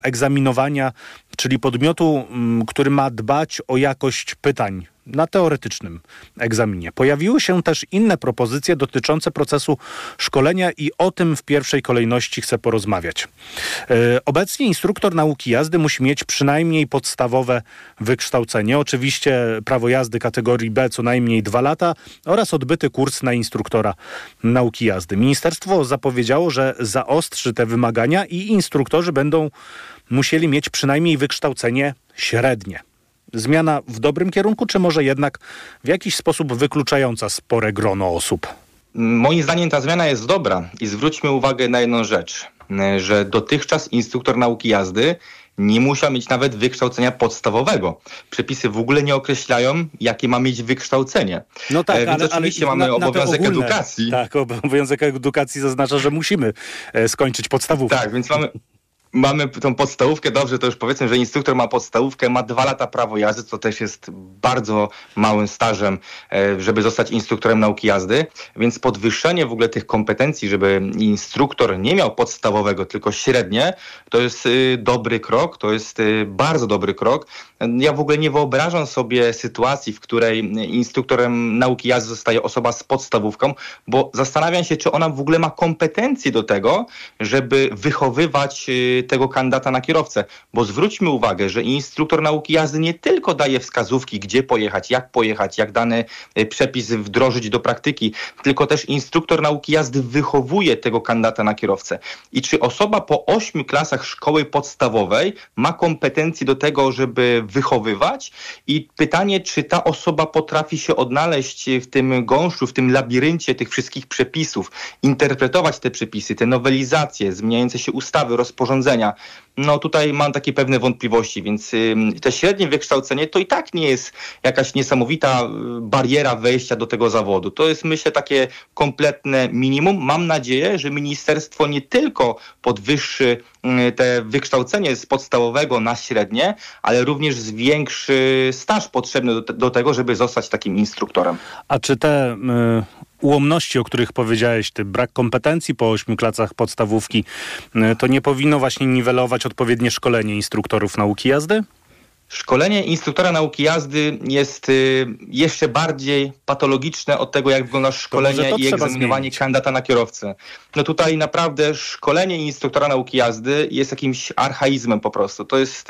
egzaminowania, czyli podmiotu, który ma dbać o jakość pytań na teoretycznym egzaminie. Pojawiły się też inne propozycje dotyczące procesu szkolenia i o tym w pierwszej kolejności chcę porozmawiać. Obecnie instruktor nauki jazdy musi mieć przynajmniej podstawowe wykształcenie. Oczywiście prawo jazdy kategorii B co najmniej 2 lata oraz odbyty kurs na instruktora nauki jazdy. Ministerstwo zapowiedziało, że zaostrzy te wymagania i instruktorzy będą musieli mieć przynajmniej wykształcenie średnie. Zmiana w dobrym kierunku, czy może jednak w jakiś sposób wykluczająca spore grono osób? Moim zdaniem ta zmiana jest dobra i zwróćmy uwagę na jedną rzecz, że dotychczas instruktor nauki jazdy nie musiał mieć nawet wykształcenia podstawowego. Przepisy w ogóle nie określają, jakie ma mieć wykształcenie. No tak, więc oczywiście mamy obowiązek edukacji. Tak, obowiązek edukacji zaznacza, że musimy skończyć podstawówkę. Tak, więc mamy tą podstawówkę, dobrze, to już powiedzmy, że instruktor ma podstawówkę, ma 2 lata prawo jazdy, co też jest bardzo małym stażem, żeby zostać instruktorem nauki jazdy, więc podwyższenie w ogóle tych kompetencji, żeby instruktor nie miał podstawowego, tylko średnie, to jest dobry krok, to jest bardzo dobry krok. Ja w ogóle nie wyobrażam sobie sytuacji, w której instruktorem nauki jazdy zostaje osoba z podstawówką, bo zastanawiam się, czy ona w ogóle ma kompetencje do tego, żeby wychowywać tego kandydata na kierowcę. Bo zwróćmy uwagę, że instruktor nauki jazdy nie tylko daje wskazówki, gdzie pojechać, jak dany przepis wdrożyć do praktyki, tylko też instruktor nauki jazdy wychowuje tego kandydata na kierowcę. I czy osoba po 8 klasach szkoły podstawowej ma kompetencje do tego, żeby wychowywać? I pytanie, czy ta osoba potrafi się odnaleźć w tym gąszczu, w tym labiryncie tych wszystkich przepisów, interpretować te przepisy, te nowelizacje, zmieniające się ustawy, rozporządzenia. No tutaj mam takie pewne wątpliwości, więc te średnie wykształcenie to i tak nie jest jakaś niesamowita bariera wejścia do tego zawodu. To jest, myślę, takie kompletne minimum. Mam nadzieję, że ministerstwo nie tylko podwyższy te wykształcenie z podstawowego na średnie, ale również zwiększy staż potrzebny do tego, żeby zostać takim instruktorem. A czy te ułomności, o których powiedziałeś, brak kompetencji po 8 klasach podstawówki, to nie powinno właśnie niwelować odpowiednie szkolenie instruktorów nauki jazdy? Szkolenie instruktora nauki jazdy jest jeszcze bardziej patologiczne od tego, jak wygląda szkolenie i egzaminowanie kandydata na kierowcę. No tutaj naprawdę szkolenie instruktora nauki jazdy jest jakimś archaizmem po prostu. To jest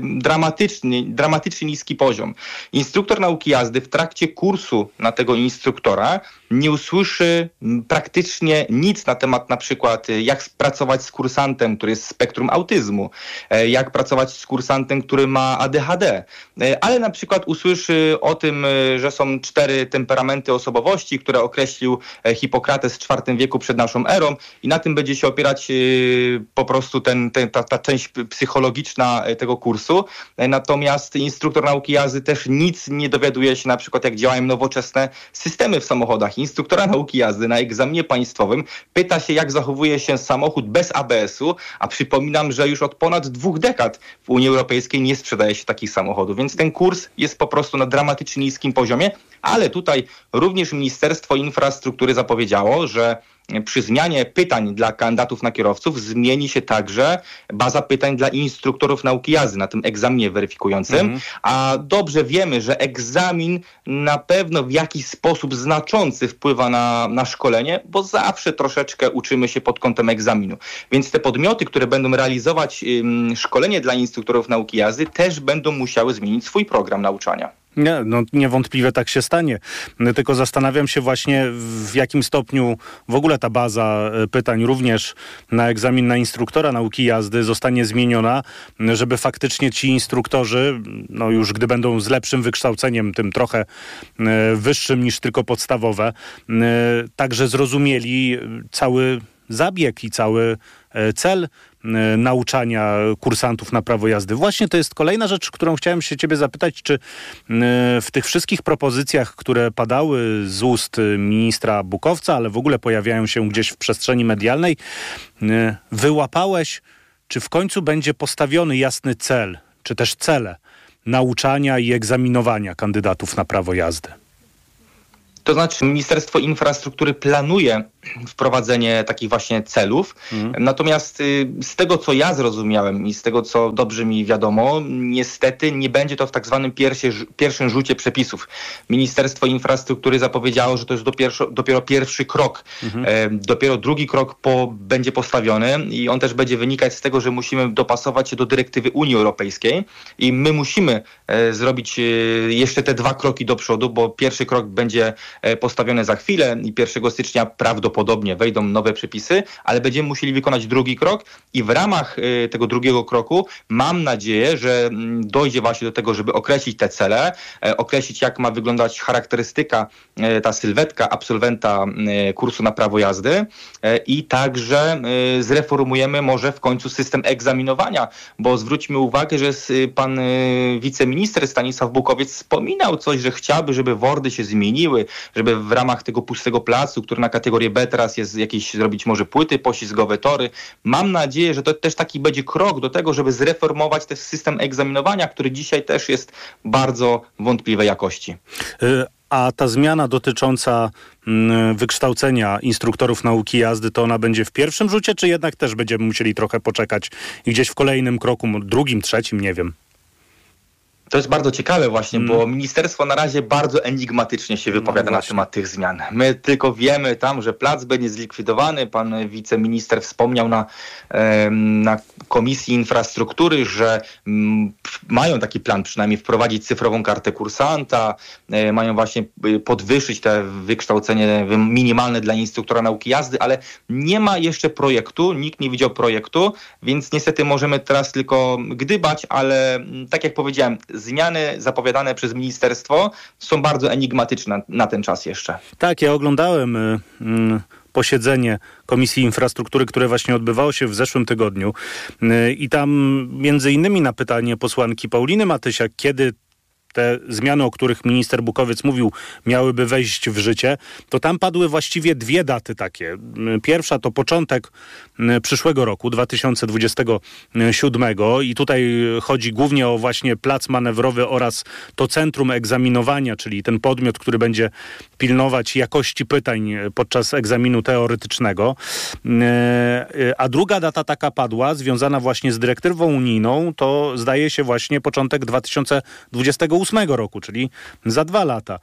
dramatycznie niski poziom. Instruktor nauki jazdy w trakcie kursu na tego instruktora nie usłyszy praktycznie nic na temat na przykład jak pracować z kursantem, który jest z spektrum autyzmu, jak pracować z kursantem, który ma ADHD, ale na przykład usłyszy o tym, że są 4 temperamenty osobowości, które określił Hipokrates w IV wieku przed naszą erą i na tym będzie się opierać po prostu ta część psychologiczna tego kursu. Natomiast instruktor nauki jazdy też nic nie dowiaduje się na przykład jak działają nowoczesne systemy w samochodach. Instruktora nauki jazdy na egzaminie państwowym pyta się, jak zachowuje się samochód bez ABS-u, a przypominam, że już od ponad 2 dekad w Unii Europejskiej nie sprzedaje się takich samochodów, więc ten kurs jest po prostu na dramatycznie niskim poziomie, ale tutaj również Ministerstwo Infrastruktury zapowiedziało, że przy zmianie pytań dla kandydatów na kierowców zmieni się także baza pytań dla instruktorów nauki jazdy na tym egzaminie weryfikującym, a dobrze wiemy, że egzamin na pewno w jakiś sposób znaczący wpływa na szkolenie, bo zawsze troszeczkę uczymy się pod kątem egzaminu. Więc te podmioty, które będą realizować szkolenie dla instruktorów nauki jazdy, też będą musiały zmienić swój program nauczania. Nie, no niewątpliwie tak się stanie. Tylko zastanawiam się właśnie, w jakim stopniu w ogóle ta baza pytań również na egzamin na instruktora nauki jazdy zostanie zmieniona, żeby faktycznie ci instruktorzy, no już gdy będą z lepszym wykształceniem, tym trochę wyższym niż tylko podstawowe, także zrozumieli cały zabieg i cały cel nauczania kursantów na prawo jazdy. Właśnie to jest kolejna rzecz, którą chciałem się ciebie zapytać, czy w tych wszystkich propozycjach, które padały z ust ministra Bukowca, ale w ogóle pojawiają się gdzieś w przestrzeni medialnej, wyłapałeś, czy w końcu będzie postawiony jasny cel, czy też cele nauczania i egzaminowania kandydatów na prawo jazdy? To znaczy Ministerstwo Infrastruktury planuje wprowadzenie takich właśnie celów. Natomiast z tego, co ja zrozumiałem i z tego, co dobrze mi wiadomo, niestety nie będzie to w tak zwanym pierwszym rzucie przepisów. Ministerstwo Infrastruktury zapowiedziało, że to jest dopiero pierwszy krok. Dopiero drugi krok będzie postawiony i on też będzie wynikać z tego, że musimy dopasować się do dyrektywy Unii Europejskiej i my musimy zrobić jeszcze te 2 kroki do przodu, bo pierwszy krok będzie postawiony za chwilę i 1 stycznia prawdopodobnie wejdą nowe przepisy, ale będziemy musieli wykonać drugi krok i w ramach tego drugiego kroku mam nadzieję, że dojdzie właśnie do tego, żeby określić te cele, określić jak ma wyglądać charakterystyka, ta sylwetka absolwenta kursu na prawo jazdy i także zreformujemy może w końcu system egzaminowania, bo zwróćmy uwagę, że pan wiceminister Stanisław Bukowiec wspominał coś, że chciałby, żeby WORD-y się zmieniły, żeby w ramach tego pustego placu, który na kategorię B teraz jest jakieś, zrobić może płyty poślizgowe, tory. Mam nadzieję, że to też taki będzie krok do tego, żeby zreformować ten system egzaminowania, który dzisiaj też jest bardzo wątpliwej jakości. A ta zmiana dotycząca wykształcenia instruktorów nauki jazdy, to ona będzie w pierwszym rzucie, czy jednak też będziemy musieli trochę poczekać i gdzieś w kolejnym kroku, drugim, trzecim, nie wiem? To jest bardzo ciekawe właśnie, bo ministerstwo na razie bardzo enigmatycznie się wypowiada na temat tych zmian. My tylko wiemy tam, że plac będzie zlikwidowany. Pan wiceminister wspomniał na Komisji Infrastruktury, że mają taki plan przynajmniej wprowadzić cyfrową kartę kursanta, mają właśnie podwyższyć te wykształcenie minimalne dla instruktora nauki jazdy, ale nie ma jeszcze projektu, nikt nie widział projektu, więc niestety możemy teraz tylko gdybać, ale tak jak powiedziałem, zmiany zapowiadane przez ministerstwo są bardzo enigmatyczne na ten czas jeszcze. Tak, ja oglądałem posiedzenie Komisji Infrastruktury, które właśnie odbywało się w zeszłym tygodniu i tam między innymi na pytanie posłanki Pauliny Matysiak, kiedy te zmiany, o których minister Bukowiec mówił, miałyby wejść w życie, to tam padły właściwie 2 daty takie. Pierwsza to początek przyszłego roku, 2027 i tutaj chodzi głównie o właśnie plac manewrowy oraz to centrum egzaminowania, czyli ten podmiot, który będzie pilnować jakości pytań podczas egzaminu teoretycznego. A druga data taka padła, związana właśnie z dyrektywą unijną, to zdaje się właśnie początek 2028 roku, czyli za 2 lata.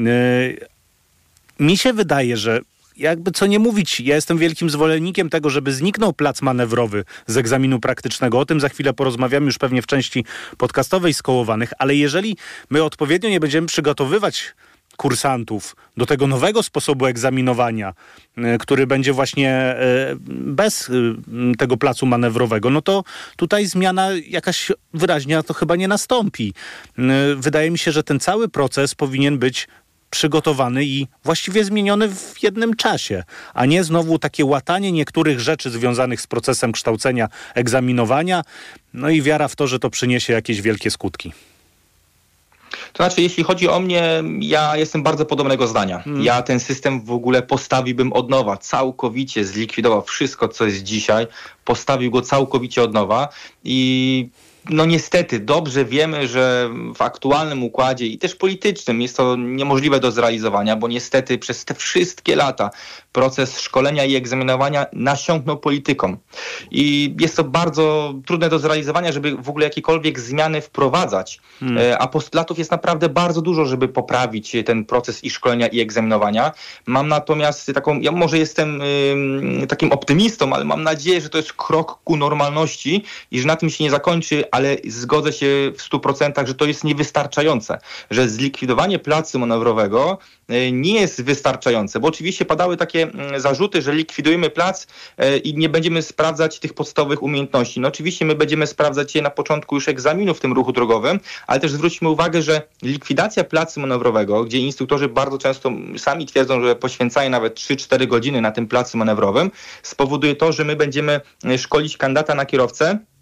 Mi się wydaje, że jakby co nie mówić, ja jestem wielkim zwolennikiem tego, żeby zniknął plac manewrowy z egzaminu praktycznego. O tym za chwilę porozmawiamy już pewnie w części podcastowej Skołowanych, ale jeżeli my odpowiednio nie będziemy przygotowywać kursantów do tego nowego sposobu egzaminowania, który będzie właśnie bez tego placu manewrowego, no to tutaj zmiana jakaś wyraźna to chyba nie nastąpi. Wydaje mi się, że ten cały proces powinien być przygotowany i właściwie zmieniony w jednym czasie, a nie znowu takie łatanie niektórych rzeczy związanych z procesem kształcenia, egzaminowania, no i wiara w to, że to przyniesie jakieś wielkie skutki. To znaczy, jeśli chodzi o mnie, ja jestem bardzo podobnego zdania. Ja ten system w ogóle postawiłbym od nowa, całkowicie zlikwidował wszystko, co jest dzisiaj, postawił go całkowicie od nowa i no niestety dobrze wiemy, że w aktualnym układzie i też politycznym jest to niemożliwe do zrealizowania, bo niestety przez te wszystkie lata proces szkolenia i egzaminowania nasiąknął polityką. I jest to bardzo trudne do zrealizowania, żeby w ogóle jakiekolwiek zmiany wprowadzać. A postulatów jest naprawdę bardzo dużo, żeby poprawić ten proces i szkolenia i egzaminowania. Mam natomiast taką, ja może jestem takim optymistą, ale mam nadzieję, że to jest krok ku normalności i że na tym się nie zakończy, ale zgodzę się w 100%, że to jest niewystarczające, że zlikwidowanie placu manewrowego nie jest wystarczające, bo oczywiście padały takie zarzuty, że likwidujemy plac i nie będziemy sprawdzać tych podstawowych umiejętności. No oczywiście my będziemy sprawdzać je na początku już egzaminu w tym ruchu drogowym, ale też zwróćmy uwagę, że likwidacja placu manewrowego, gdzie instruktorzy bardzo często sami twierdzą, że poświęcają nawet 3-4 godziny na tym placu manewrowym, spowoduje to, że my będziemy szkolić kandydata na kierowcę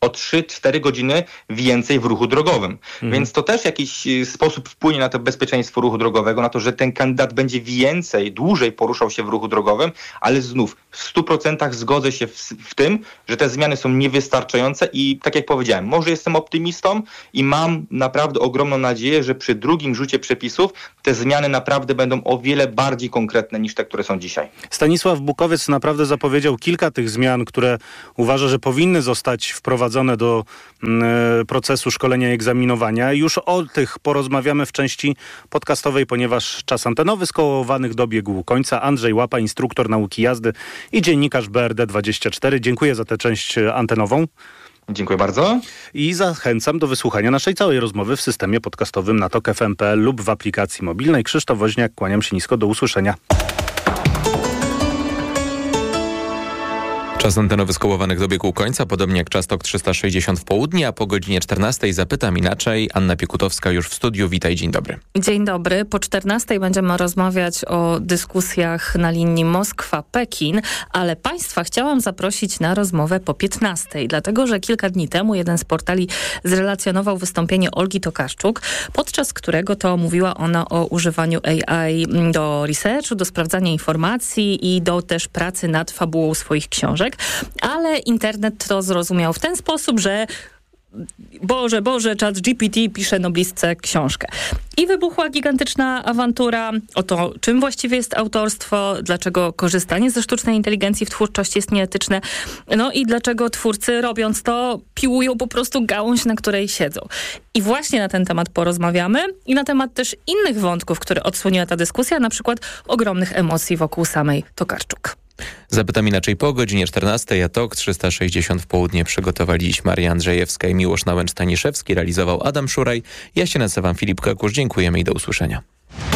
o 3-4 godziny więcej w ruchu drogowym. Więc to też w jakiś sposób wpłynie na to bezpieczeństwo ruchu drogowego, na to, że ten kandydat będzie dłużej poruszał się w ruchu drogowym, ale znów w 100% zgodzę się w tym, że te zmiany są niewystarczające i tak jak powiedziałem, może jestem optymistą i mam naprawdę ogromną nadzieję, że przy drugim rzucie przepisów te zmiany naprawdę będą o wiele bardziej konkretne niż te, które są dzisiaj. Stanisław Bukowiec naprawdę zapowiedział kilka tych zmian, które uważa, że powinny zostać wprowadzone do procesu szkolenia i egzaminowania. Już o tych porozmawiamy w części podcastowej, ponieważ czas antenowy skołowanych dobiegł końca. Andrzej Łapa, instruktor nauki jazdy i dziennikarz BRD24. Dziękuję za tę część antenową. Dziękuję bardzo. I zachęcam do wysłuchania naszej całej rozmowy w systemie podcastowym na TOK FM.pl lub w aplikacji mobilnej. Krzysztof Woźniak, kłaniam się nisko, do usłyszenia. Czas antenowy skołowanych dobiegł końca, podobnie jak czas TOK 360 w południe, a po godzinie 14 zapytam inaczej. Anna Piekutowska już w studiu. Witaj, dzień dobry. Dzień dobry. Po 14 będziemy rozmawiać o dyskusjach na linii Moskwa-Pekin, ale Państwa chciałam zaprosić na rozmowę po 15, dlatego że kilka dni temu jeden z portali zrelacjonował wystąpienie Olgi Tokarczuk, podczas którego to mówiła ona o używaniu AI do researchu, do sprawdzania informacji i do też pracy nad fabułą swoich książek. Ale internet to zrozumiał w ten sposób, że Boże, ChatGPT pisze noblistce książkę. I wybuchła gigantyczna awantura o to, czym właściwie jest autorstwo, dlaczego korzystanie ze sztucznej inteligencji w twórczości jest nieetyczne, no i dlaczego twórcy, robiąc to, piłują po prostu gałąź, na której siedzą. I właśnie na ten temat porozmawiamy i na temat też innych wątków, które odsłoniła ta dyskusja, na przykład ogromnych emocji wokół samej Tokarczuk. Zapytam inaczej po godzinie 14, a TOK 360 w południe przygotowali dziś Maria Andrzejewska i Miłosz Nałęcz-Staniszewski, realizował Adam Szuraj. Ja się nazywam Filip Kakusz, dziękujemy i do usłyszenia.